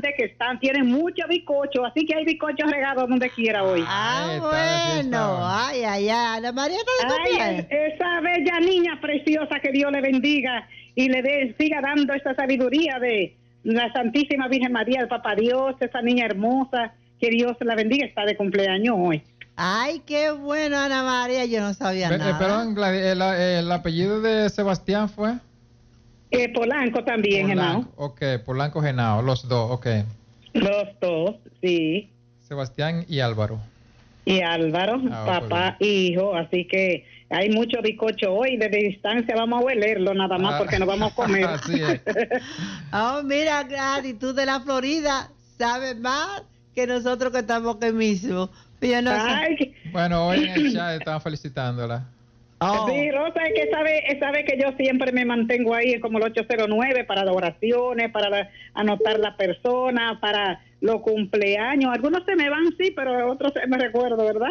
grande que tienen mucho bizcocho, así que hay bizcochos regados donde quiera hoy. Bueno, ay, Ana María está de cumpleaños. Esa bella niña preciosa, que Dios le bendiga y siga dando esta sabiduría de la Santísima Virgen María, el Papá Dios, esa niña hermosa, que Dios la bendiga, está de cumpleaños hoy. Ay, qué bueno, Ana María, yo no sabía nada. Perdón, Gladys, el apellido de Sebastián fue... Polanco también, Genao. Ok, Polanco, Genao, los dos, ok. Los dos, sí. Sebastián y Álvaro. Y Álvaro, papá, hijo, así que hay mucho bizcocho hoy, desde distancia vamos a huelerlo nada más porque nos vamos a comer. Así es. Oh, mira, Gladys, tú de la Florida sabes más que nosotros que estamos aquí mismo. Yo no sé. Bueno, hoy en el chat estaban felicitándola. Sí, Rosa, es que sabe que yo siempre me mantengo ahí como el 809 para las oraciones, para anotar la persona, para los cumpleaños. Algunos se me van, sí, pero otros me recuerdo, ¿verdad?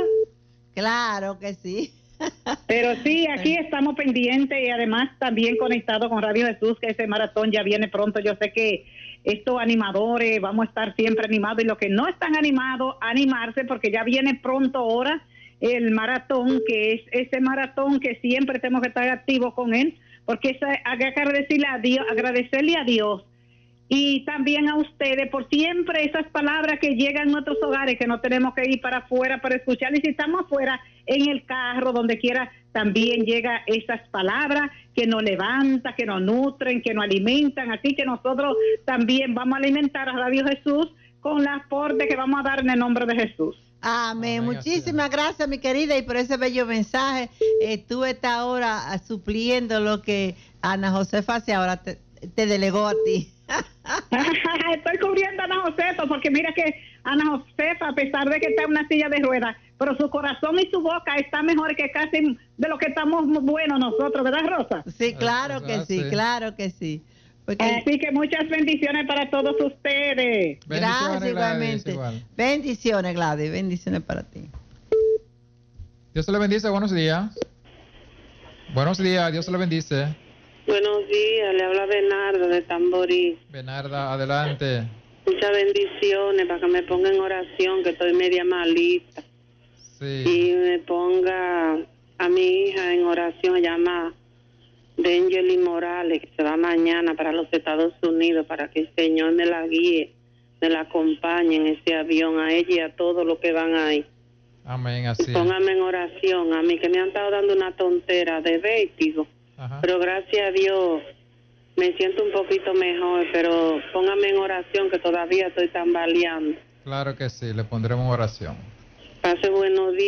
Claro que sí. Pero sí, aquí estamos pendientes y además también conectados con Radio Jesús, que ese maratón ya viene pronto. Yo sé que estos animadores vamos a estar siempre animados, y los que no están animados, animarse, porque ya viene pronto ahora el maratón, que es ese maratón que siempre tenemos que estar activos con él, porque hay que agradecerle a Dios y también a ustedes por siempre esas palabras que llegan a nuestros hogares, que no tenemos que ir para afuera para escuchar, y si estamos afuera en el carro, donde quiera, también llega esas palabras que nos levantan, que nos nutren, que nos alimentan. Así que nosotros también vamos a alimentar a Radio Jesús con el aporte que vamos a dar en el nombre de Jesús. Amén. Muchísimas gracias, mi querida, y por ese bello mensaje. Tú estás ahora supliendo lo que Ana Josefa hace, ahora te delegó a ti. Estoy cubriendo a Ana Josefa, porque mira que Ana Josefa, a pesar de que está en una silla de ruedas, pero su corazón y su boca está mejor que casi de lo que estamos buenos nosotros, ¿verdad, Rosa? Sí, claro que sí, claro que sí. Porque... Así que muchas bendiciones para todos ustedes. Gracias, igualmente. Bendiciones, Gladys, bendiciones para ti. Dios te le bendice, buenos días. Buenos días, Dios te le bendice. Buenos días, le habla Bernardo de Tamborí. Bernarda, adelante. Muchas bendiciones, para que me ponga en oración, que estoy media malita. Sí. Y me ponga a mi hija en oración, se llama D'Angeli Morales, que se va mañana para los Estados Unidos, para que el Señor me la guíe, me la acompañe en ese avión, a ella y a todos los que van ahí. Amén, así. Póngame en oración, a mí que me han estado dando una tontera de vértigo. Ajá. Pero gracias a Dios me siento un poquito mejor, pero póngame en oración, que todavía estoy tambaleando. Claro que sí, le pondremos oración. Pase buenos días.